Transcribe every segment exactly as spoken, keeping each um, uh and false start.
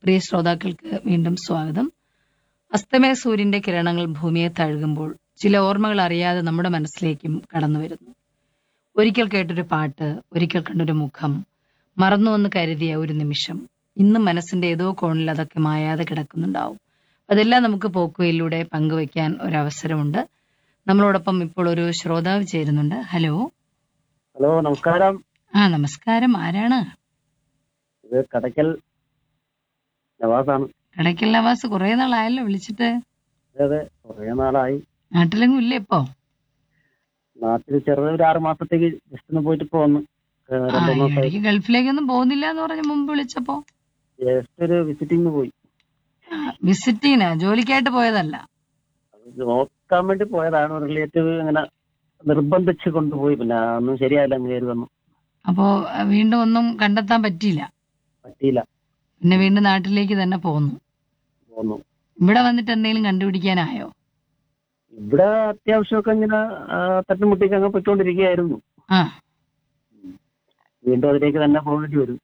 പ്രിയ ശ്രോതാക്കൾക്ക് വീണ്ടും സ്വാഗതം. അസ്തമയ സൂര്യന്റെ കിരണങ്ങൾ ഭൂമിയെ തഴുകുമ്പോൾ ചില ഓർമ്മകൾ അറിയാതെ നമ്മുടെ മനസ്സിലേക്കും കടന്നു വരുന്നു. ഒരിക്കൽ കേട്ടൊരു പാട്ട്, ഒരിക്കൽ കണ്ടൊരു മുഖം, മറന്നുവെന്ന് കരുതിയ ഒരു നിമിഷം, ഇന്നും മനസ്സിന്റെ ഏതോ കോണിൽ അതൊക്കെ മായാതെ കിടക്കുന്നുണ്ടാവും. അതെല്ലാം നമുക്ക് പോക്കുവയിലൂടെ പങ്കുവയ്ക്കാൻ ഒരവസരമുണ്ട്. നമ്മളോടൊപ്പം ഇപ്പോൾ ഒരു ശ്രോതാവ് ചേരുന്നുണ്ട്. ഹലോ. ഹലോ, നമസ്കാരം. ആ നമസ്കാരം. ആരാണ്? ഇത് കടയ്ക്കൽ നവാസാണ്. കടയ്ക്കൽ നവാസ്, കുറെ നാളായല്ലോ വിളിച്ചിട്ട്. അതെ, കുറെ നാളായി. നാട്ടിലെങ്ങും ഇല്ലേ ഇപ്പോ? നാട്ടിൽ ചെറുത് ഒരു ആറ് മാസത്തേക്ക് ജസ്റ്റ് ഒന്ന് പോയിട്ട് ഇപ്പൊ വന്നു. ഏ, ആ രണ്ടു മൂന്ന് ദിവസമായി. ഇടയ്ക്ക് ഗൾഫിലേക്കൊന്നും പോകുന്നില്ല എന്ന് പറഞ്ഞ് മുമ്പ് വിളിച്ചപ്പോ. ജസ്റ്റ് ഒരു വിസിറ്റിംഗ് പോയി. വിസിറ്റിന് ജോലിക്കായിട്ട് പോയതല്ല. അത് നോക്കാൻ വേണ്ടി പോയതാണ്. റിലേറ്റീവ് അങ്ങനെ നിർബന്ധിച്ച് കൊണ്ടുപോയി. പിന്നെ ഒന്നും ശരിയായില്ല, അങ്ങ് കയറി വന്നു. അപ്പോ അഹ് വീണ്ടും ഒന്നും കണ്ടെത്താൻ പറ്റിയില്ല. പറ്റിയില്ല, പിന്നെ വീണ്ടും നാട്ടിലേക്ക് തന്നെ പോന്നു. പോന്നു. ഇവിടെ വന്നിട്ട് എന്തെങ്കിലും കണ്ടുപിടിക്കാനായോ? ഇവിടെ അത്യാവശ്യമൊക്കെ ഇങ്ങനെ ആ, തട്ടുമുട്ടിക്ക് അങ്ങ് പൊയ്ക്കൊണ്ടിരിക്കുകയായിരുന്നു. ആ വീണ്ടും അതിലേക്ക് തന്നെ പോകേണ്ടി വരും.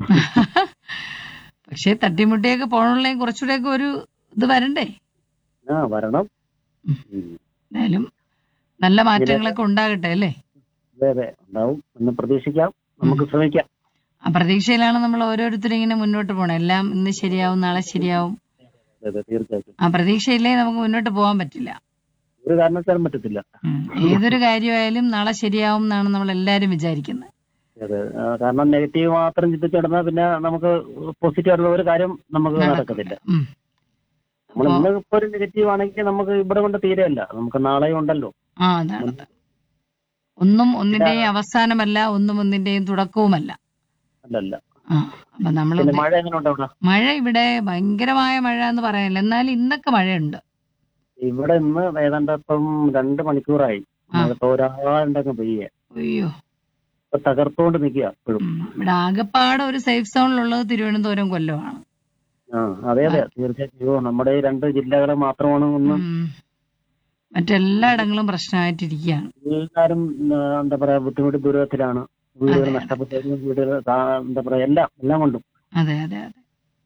പക്ഷെ തട്ടിമുട്ടിയൊക്കെ പോകണുള്ള കുറച്ചുകൂടെയൊക്കെ ഒരു ഇത് വരണ്ടേ? ആ, വരണം. ഉം. ഉം. എന്തായാലും നല്ല മാറ്റങ്ങളൊക്കെ ഉണ്ടാകട്ടെ അല്ലേ? അതെ അതെ, ഉണ്ടാവും എന്ന് പ്രതീക്ഷിക്കാം. നമുക്ക് ശ്രമിക്കാം. ആ പ്രതീക്ഷയിലാണ് നമ്മൾ ഓരോരുത്തരും ഇങ്ങനെ മുന്നോട്ട് പോകണം. എല്ലാം ഇന്ന് ശരിയാവും, നാളെ ശരിയാവും. അതെ അതെ, തീർച്ചയായിട്ടും. ആ പ്രതീക്ഷയില്ലേ നമുക്ക് മുന്നോട്ട് പോകാൻ പറ്റില്ല. ഒരു കാരണവശാലും പറ്റത്തില്ല. ഉം. ഏതൊരു കാര്യമായാലും നാളെ ശരിയാവും എന്നാണ് നമ്മൾ എല്ലാവരും വിചാരിക്കുന്നത്. അതെ, ആ, കാരണം നെഗറ്റീവ് മാത്രം ചിന്തിച്ചു കിടന്നാൽ പിന്നെ നമുക്ക് പോസിറ്റീവ് ആയിട്ടുള്ള ഒരു കാര്യം നമുക്ക് നടക്കത്തില്ല. ഉം. നമ്മൾ ഇന്ന് ഇപ്പൊ ഒരു നെഗറ്റീവ് ആണെങ്കിൽ നമുക്ക് ഇവിടെ കൊണ്ട് തീരെയല്ല, നമുക്ക് നാളെയും ഉണ്ടല്ലോ. ആ അതാണ് അതാണ്. ഒന്നും ഒന്നിന്റെയും അവസാനമല്ല, ഒന്നും ഒന്നിന്റെയും തുടക്കവുമല്ല. അല്ലല്ല. ആ അപ്പൊ നമ്മൾ പിന്നെ മഴ എങ്ങനെ ഉണ്ട് അവിടെ? മഴ ഇവിടെ ഭയങ്കരമായ മഴ എന്ന് പറയാനില്ല, എന്നാൽ ഇന്നൊക്കെ മഴയുണ്ട്. ഇവിടെ ഇന്ന് ഏതാണ്ട് ഇപ്പം രണ്ട് മണിക്കൂറായി ആ. മഴ തോരാണ്ടങ്ങ് പെയ്യ. അയ്യോ. ഇപ്പൊ തകർത്തുകൊണ്ട് നിൽക്കുക ഇപ്പോഴും. ഉം. ഇവിടെ ആകെപ്പാടെ ഒരു സേഫ് സോണിലുള്ളത് തിരുവനന്തപുരം, കൊല്ലമാണ്. ആ അതെ അതെ, തീർച്ചയായിട്ടും. അയ്യോ, നമ്മുടെ ഈ രണ്ട് ജില്ലകളെ മാത്രമാണ് ഒന്ന്. ഉം. മറ്റെല്ലായിടങ്ങളും പ്രശ്നമായിട്ടിരിക്കുകയാണ്. എല്ലാവരും ആ, എന്താ പറയാ, ബുദ്ധിമുട്ട് ദുരിതത്തിലാണ്. വീടുകൾ അതെ, അതെ. നഷ്ടപ്പെട്ടു, വീടുകൾ താ- എന്താ പറയാ, എല്ലാം എല്ലാം കൊണ്ടും. അതെ അതെ അതെ.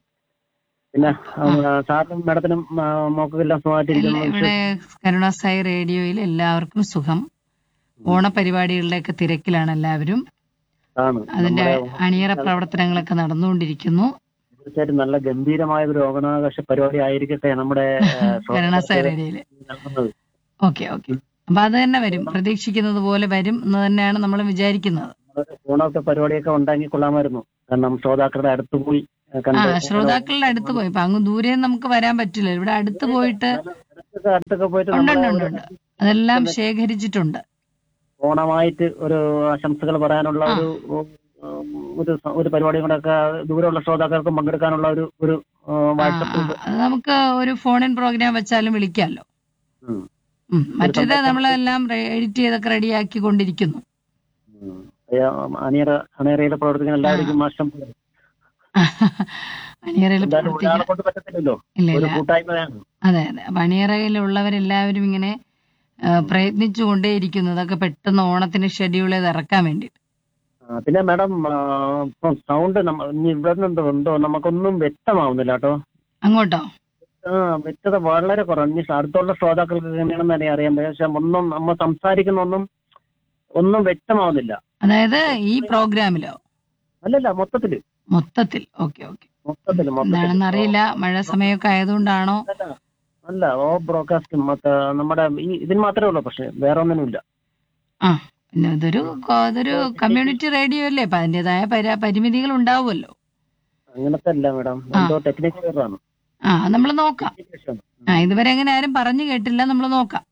പിന്നെ ആ, സാറിനും മാഡത്തിനും ആ, മോക്കെല്ലാം സുഖമായിട്ടിരിക്കുന്നു. ഇവിടെ കരുണാസായി റേഡിയോയിൽ എല്ലാവർക്കും സുഖം. ഓണപരിപാടികളിലേക്ക് തിരക്കിലാണ് എല്ലാവരും. ആണ് അതിന്റെ നമ്മുടെ അണിയറ പ്രവർത്തനങ്ങളൊക്കെ നടന്നുകൊണ്ടിരിക്കുന്നു. തീർച്ചയായിട്ടും നല്ല ഗംഭീരമായ ഒരു ഓണാഘോഷ പരിപാടി ആയിരിക്കട്ടെ നമ്മുടെ ആ, കരുണാസായി റേഡിയോയില്. നൽകുന്നത്. Okay okay. അപ്പൊ അത് തന്നെ വരും, പ്രതീക്ഷിക്കുന്നത് പോലെ വരും എന്ന് തന്നെയാണ് നമ്മൾ വിചാരിക്കുന്നത്. നമ്മുടെ ഓണത്തെ പരിപാടിയൊക്കെ ഉണ്ടാക്കി കൊള്ളാമായിരുന്നു. കാരണം ശ്രോതാക്കളുടെ അടുത്ത് പോയി ആ, ആ കണ്ട് ശ്രോതാക്കളുടെ അടുത്ത് പോയി. ഇപ്പൊ അങ്ങ് ദൂരെ നമുക്ക് വരാൻ പറ്റില്ല. ഇവിടെ അടുത്ത് പോയിട്ട് അടുത്തൊക്കെ അടുത്തൊക്കെ പോയിട്ട് ഉണ്ട് നമ്മളെ ഉണ്ട് ഒരു ഉണ്ട്. അതെല്ലാം ശേഖരിച്ചിട്ടുണ്ട്. ഓണമായിട്ട് ഒരു ആശംസകൾ പറയാനുള്ള ഒരു ഉം, ഒരു സ- ഒരു പരിപാടി കൂടെ ഒക്കെ ദൂരെയുള്ള ശ്രോതാക്കൾക്കും പങ്കെടുക്കാനുള്ള ഒരു ഒരു ആ വാട്സപ്പ്. ആ, അത് നമുക്ക് ഒരു ഫോൺ ഇൻ പ്രോഗ്രാം വെച്ചാലും വിളിക്കാമല്ലോ. ഉം. ഉം. മറ്റേത് നമ്മളെല്ലാം എഡിറ്റ് ചെയ്തൊക്കെ റെഡിയാക്കി കൊണ്ടിരിക്കുന്നു. ഉം. അയ്യ, അണിയറ അണിയറയിലെ പ്രവർത്തിക്കുന്ന എല്ലാവർക്കും ആശംസകൾ. അണിയറയിൽ എന്തായാലും ഒരാളെ പ്രവർത്തിക്കാൻ കൊണ്ട് പറ്റത്തില്ലല്ലോ, ഇല്ല ഒരു ഇല്ല. കൂട്ടായ്മയാണ്. അതെ അതെ. അപ്പൊ അണിയറയിലുള്ളവരെല്ലാവരും ഇങ്ങനെ ആ, പ്രയത്നിച്ചുകൊണ്ടേയിരിക്കുന്നു അതൊക്കെ പെട്ടെന്ന് ഓണത്തിന് ഷെഡ്യൂൾ ചെയ്ത് ഇറക്കാൻ വേണ്ടിയിട്ട്. ആ, പിന്നെ മാഡം, ആ, ഇപ്പം സൗണ്ട് നമ്മ ഇനി ഇവിടെ നിന്ന് എന്തോ നമുക്കൊന്നും വ്യക്തമാവുന്നില്ല കേട്ടോ. അങ്ങോട്ടോ? ആ, വ്യക്തത വളരെ കുറഞ്ഞ്. അടുത്തുള്ള ശ്രോതാക്കൾക്ക് എങ്ങനെയാണെന്ന് തന്നെ അറിയാൻ പറ്റും. പക്ഷെ ഒന്നും നമ്മൾ സംസാരിക്കുന്ന ഒന്നും ഒന്നും വ്യക്തമാവുന്നില്ല. അതായത് ഈ പ്രോഗ്രാമിലോ? അല്ലല്ല, മൊത്തത്തില് മൊത്തത്തിൽ. Okay okay. മൊത്തത്തില് മൊത്തത്തില് എന്താണെന്ന് അറിയില്ല, മഴ സമയമൊക്കെ ആയതുകൊണ്ടാണോ? അല്ല, അല്ല, ഓ ബ്രോഡ്കാസ്റ്റ് മറ്റേ നമ്മുടെ ഈ ഇതിന് മാത്രമേ ഉള്ളൂ, പക്ഷെ വേറെ ഒന്നിനുമില്ല. ആ പിന്നെ ഇതൊരു കൊ- ഇതൊരു കമ്മ്യൂണിറ്റി റേഡിയോ അല്ലേ, അപ്പൊ അതിന്റേതായ പര- പരിമിതികൾ ഉണ്ടാവുമല്ലോ. അങ്ങനത്തെ അല്ല മാഡം, എന്തോ ടെക്നിക്കൽ എററാണ്. ആ നമ്മൾ നോക്കാം. ആ ഇതുവരെ അങ്ങനെ ആരും പറഞ്ഞു കേട്ടില്ല, നമ്മൾ നോക്കാം.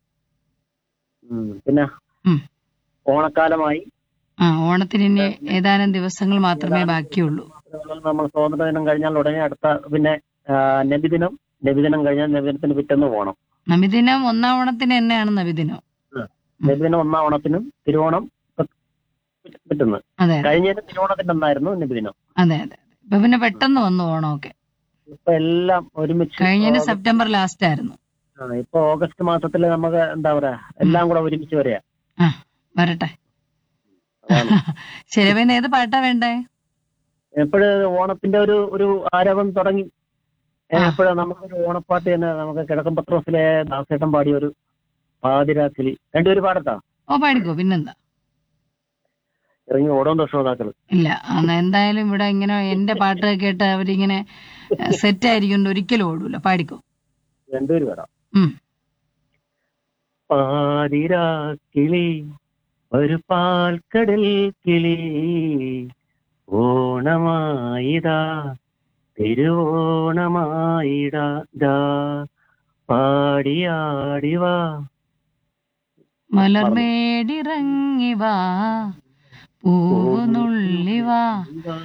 പിന്നെ ഉം. ഓണക്കാലമായി. ആ ഓണത്തിന് ഇനി ഏതാനും ദിവസങ്ങൾ മാത്രമേ ബാക്കിയുള്ളൂ. നമ്മൾ സ്വാതന്ത്ര്യദിനം കഴിഞ്ഞാൽ ഉടനെ അടുത്ത പിന്നെ ആ, നബിദിനം. നബിദിനം കഴിഞ്ഞാൽ നബിദിനത്തിന് പിറ്റേന്ന് പോകണം. നബിദിനം ഒന്നാം ഓണത്തിന് തന്നെയാണ് നബിദിനം. നബിദിനം ഒന്നാം ഓണത്തിനും തിരുവോണം പിറ്റേന്ന്. അതെ കഴിഞ്ഞതിന് തിരുവോണത്തിന്റെ ഒന്നായിരുന്നു നബിദിനം. അതെ അതെ. ഇപ്പൊ പിന്നെ പെട്ടെന്ന് വന്നു ഓണമൊക്കെ. ഇപ്പൊ എല്ലാം ഒരുമിച്ച്. കഴിഞ്ഞതിന് സെപ്റ്റംബർ ലാസ്റ്റ് ആയിരുന്നു. ആ, ഇപ്പൊ ഓഗസ്റ്റ് മാസത്തില് നമുക്ക് എന്താ പറയാ, എല്ലാം കൂടെ ഒരുമിച്ച് വരിക. ആ വരട്ടെ. ശരി, പിന്നെ ഏത് പാട്ടാ വേണ്ടേ? എപ്പോഴും ഓണത്തിന്റെ ഒരു ഒരു ആരവം തുടങ്ങി. എപ്പോഴും നമുക്കൊരു ഓണപ്പാട്ട് തന്നെ നമുക്ക് കിഴക്കൻ പത്രോസിലെ ദാസേട്ടൻ പാടിയ ഒരു പാതിരാക്കിളി രണ്ടുപേര് പാടത്താ ഓ പാടിക്കോ, പിന്നെന്താ. ഇറങ്ങി ഓടോണ്ടോ ശ്രോതാക്കള്. ഇല്ല, അന്ന് എന്തായാലും ഇവിടെ ഇങ്ങനെ എന്റെ പാട്ട് കേട്ട് അവരിങ്ങനെ സെറ്റ് ആയിരിക്കും, ഒരിക്കലും ഓടൂല. പാടിക്കോ. രണ്ടുപേര് പാടാം. ഉം. പാതിരാക്കിളി ഒരു പാൽക്കടൽ കിളി ഓണമായിതാ തിരുവോണമായിടാ പാടിയാടിവാ മലർമേടിറങ്ങി വാ, പൂവുനുള്ളി വാ,